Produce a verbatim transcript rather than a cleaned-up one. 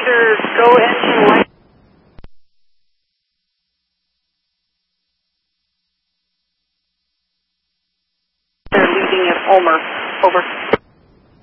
Roger, go engine light. They're leaving at Ulmer. Over.